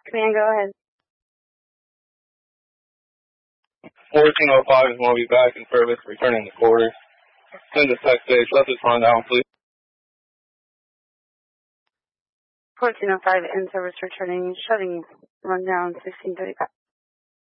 Command, go ahead. 1405 is when we'll be back in service, returning the quarters. Send the text stage, let this run down, please. 1405 in service returning, shutting rundown 1635.